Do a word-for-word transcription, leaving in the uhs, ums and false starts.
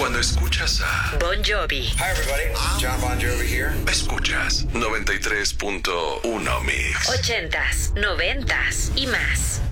Cuando escuchas a Bon Jovi. Hi everybody, John Bon Jovi here. Escuchas noventa y tres punto uno Mix. Ochentas, noventas y más.